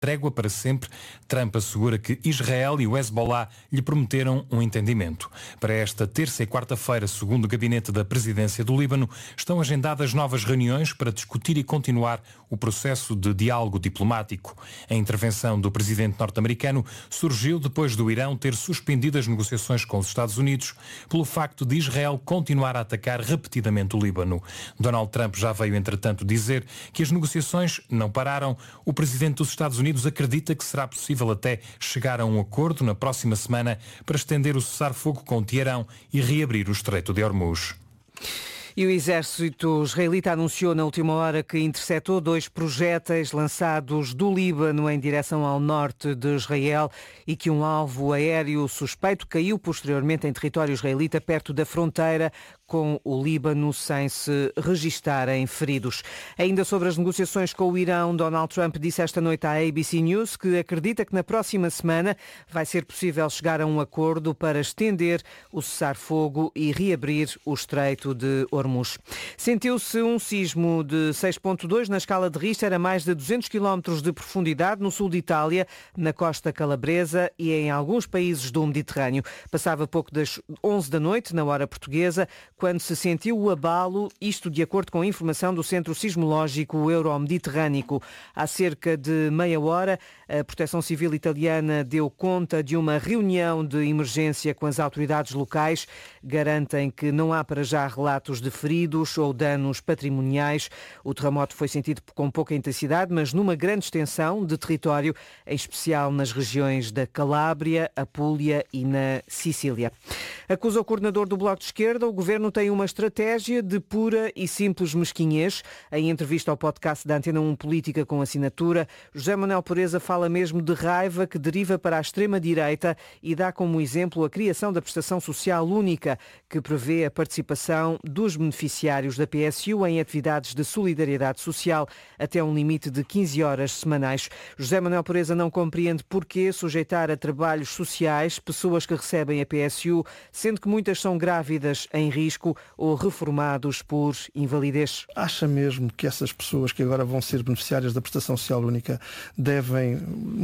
trégua para sempre, Trump assegura que Israel e o Hezbollah lhe prometeram um entendimento. Para esta terça e quarta-feira, segundo o gabinete da presidência do Líbano, estão agendadas novas reuniões para discutir e continuar o processo de diálogo diplomático. A intervenção do presidente norte-americano surgiu depois do Irão ter suspendido as negociações com os Estados Unidos pelo facto de Israel continuar a atacar repetidamente o Líbano. Donald Trump já veio, entretanto, dizer que as negociações não pararam. O presidente dos Estados Unidos acredita que será possível até chegar a um acordo na próxima semana para estender o cessar-fogo com Teherão e reabrir o Estreito de Hormuz. E o exército israelita anunciou na última hora que interceptou 2 projéteis lançados do Líbano em direção ao norte de Israel e que um alvo aéreo suspeito caiu posteriormente em território israelita perto da fronteira com o Líbano, sem se registarem feridos. Ainda sobre as negociações com o Irão, Donald Trump disse esta noite à ABC News que acredita que na próxima semana vai ser possível chegar a um acordo para estender o cessar-fogo e reabrir o Estreito de Hormuz. Sentiu-se um sismo de 6.2 na escala de Richter a mais de 200 km de profundidade no sul de Itália, na costa calabresa e em alguns países do Mediterrâneo. Passava pouco das 11 da noite, na hora portuguesa, quando se sentiu o abalo, isto de acordo com a informação do Centro Sismológico Euro-Mediterrâneo. Há cerca de meia hora, a Proteção Civil italiana deu conta de uma reunião de emergência com as autoridades locais. Garantem que não há para já relatos de feridos ou danos patrimoniais. O terremoto foi sentido com pouca intensidade, mas numa grande extensão de território, em especial nas regiões da Calábria, Apulia e na Sicília. Acusa o coordenador do Bloco de Esquerda, o governo tem uma estratégia de pura e simples mesquinhez. Em entrevista ao podcast da Antena 1 Política com assinatura, José Manuel Pureza fala mesmo de raiva que deriva para a extrema-direita e dá como exemplo a criação da prestação social única, que prevê a participação dos beneficiários da PSU em atividades de solidariedade social até um limite de 15 horas semanais. José Manuel Pureza não compreende porquê sujeitar a trabalhos sociais pessoas que recebem a PSU, sendo que muitas são grávidas em risco ou reformados por invalidez. Acha mesmo que essas pessoas que agora vão ser beneficiárias da prestação social única devem,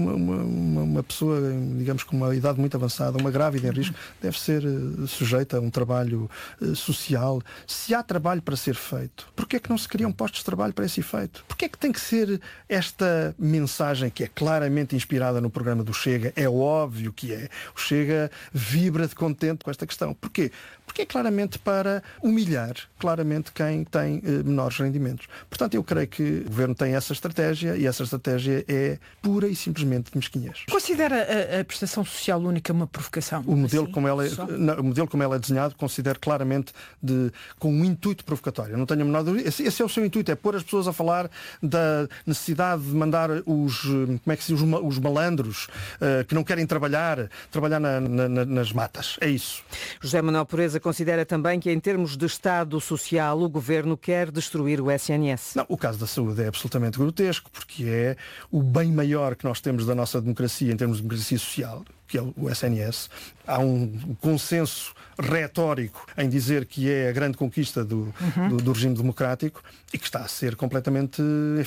uma pessoa, digamos, com uma idade muito avançada, uma grávida em risco, deve ser sujeita a um trabalho social? Se há trabalho para ser feito, porquê é que não se criam postos de trabalho para esse efeito? Porquê é que tem que ser esta mensagem que é claramente inspirada no programa do Chega? É óbvio que é. O Chega vibra de contente com esta questão. Porquê? Porque é claramente para humilhar claramente quem tem menores rendimentos. Portanto, eu creio que o Governo tem essa estratégia e essa estratégia é pura e simplesmente de mesquinhez. Considera a prestação social única uma provocação? O modelo, como ela é desenhado, considero claramente com um intuito provocatório. Não tenho a menor dúvida. Esse é o seu intuito, é pôr as pessoas a falar da necessidade de mandar os malandros que não querem trabalhar nas matas. É isso. José Manuel Pureza considera também que, em termos de Estado Social, o Governo quer destruir o SNS. Não, o caso da saúde é absolutamente grotesco, porque é o bem maior que nós temos da nossa democracia, em termos de democracia social, que é o SNS. Há um consenso retórico em dizer que é a grande conquista do regime democrático e que está a ser completamente,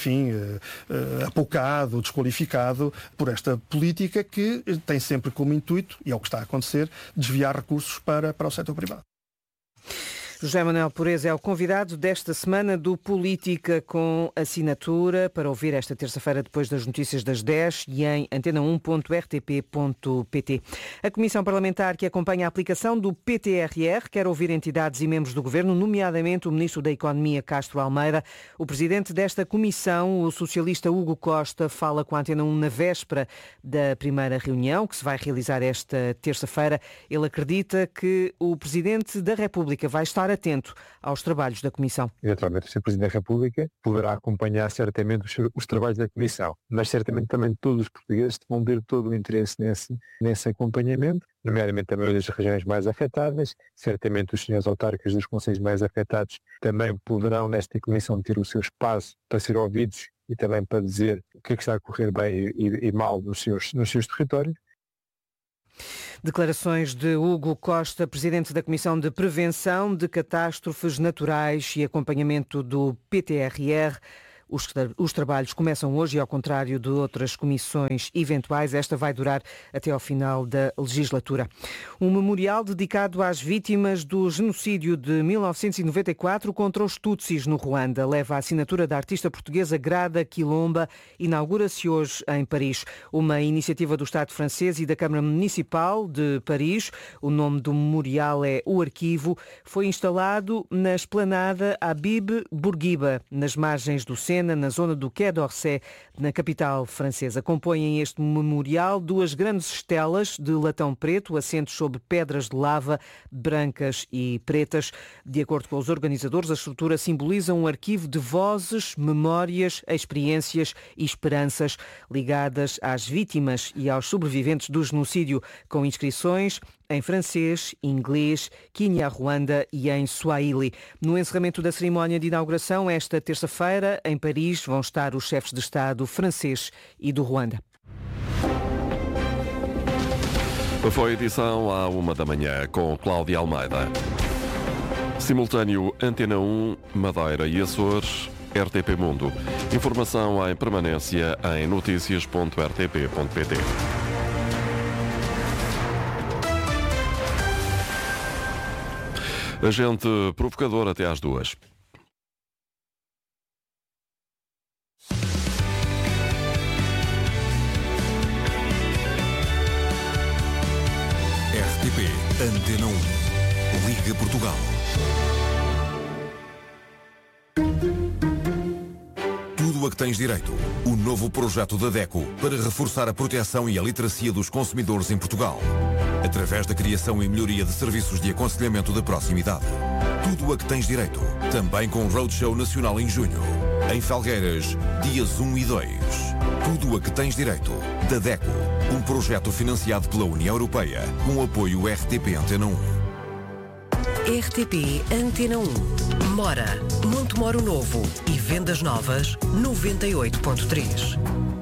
apoucado, desqualificado por esta política que tem sempre como intuito, e é o que está a acontecer, desviar recursos para o setor privado. José Manuel Pureza é o convidado desta semana do Política com Assinatura, para ouvir esta terça-feira depois das notícias das 10 e em antena1.rtp.pt. A Comissão Parlamentar que acompanha a aplicação do PTRR quer ouvir entidades e membros do Governo, nomeadamente o Ministro da Economia, Castro Almeida. O presidente desta comissão, o socialista Hugo Costa, fala com a Antena 1 na véspera da primeira reunião, que se vai realizar esta terça-feira. Ele acredita que o Presidente da República vai estar atento aos trabalhos da Comissão. Eventualmente, o Sr. Presidente da República poderá acompanhar certamente os trabalhos da Comissão, mas certamente também todos os portugueses vão ter todo o interesse nesse acompanhamento, nomeadamente também das regiões mais afetadas. Certamente os senhores autárquicos dos concelhos mais afetados também poderão nesta Comissão ter o seu espaço para ser ouvidos e também para dizer o que é que está a correr bem e mal nos seus territórios. Declarações de Hugo Costa, presidente da Comissão de Prevenção de Catástrofes Naturais e Acompanhamento do PTRR. Os trabalhos começam hoje e, ao contrário de outras comissões eventuais, esta vai durar até ao final da legislatura. Um memorial dedicado às vítimas do genocídio de 1994 contra os Tutsis no Ruanda leva a assinatura da artista portuguesa Grada Quilomba. Inaugura-se hoje em Paris. Uma iniciativa do Estado francês e da Câmara Municipal de Paris. O nome do memorial é O Arquivo. Foi instalado na esplanada Habib Bourguiba, nas margens do Sena, na zona do Quai d'Orsay, na capital francesa. Compõem este memorial duas grandes estelas de latão preto, assentos sobre pedras de lava brancas e pretas. De acordo com os organizadores, a estrutura simboliza um arquivo de vozes, memórias, experiências e esperanças ligadas às vítimas e aos sobreviventes do genocídio, com inscrições em francês, inglês, Kinyarwanda e em Swahili. No encerramento da cerimónia de inauguração, esta terça-feira, em Paris, vão estar os chefes de Estado francês e do Ruanda. Foi a edição à 1h com Cláudia Almeida. Simultâneo Antena 1, Madeira e Açores, RTP Mundo. Informação em permanência em noticias.rtp.pt. Agente provocador até às 2h. RTP Antena 1, Liga Portugal. Tudo a que tens direito. O novo projeto da DECO para reforçar a proteção e a literacia dos consumidores em Portugal, através da criação e melhoria de serviços de aconselhamento de proximidade. Tudo a que tens direito. Também com Roadshow Nacional em junho. Em Felgueiras, dias 1 e 2. Tudo a que tens direito. Da DECO. Um projeto financiado pela União Europeia, com apoio RTP Antena 1. RTP Antena 1. Mora, Montemoro Novo e Vendas Novas, 98.3.